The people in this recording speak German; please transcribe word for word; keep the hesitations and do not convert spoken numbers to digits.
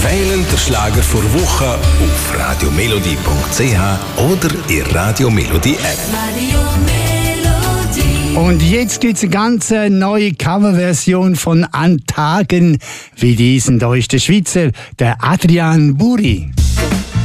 Wählen der Schlager vor Woche auf radiomelodie punkt c h oder in Radio Melodie App. Radio Melodie. Und jetzt gibt es eine ganz neue Coverversion von An Tagen wie diesen. Da ist der Schweizer, der Adrian Buri.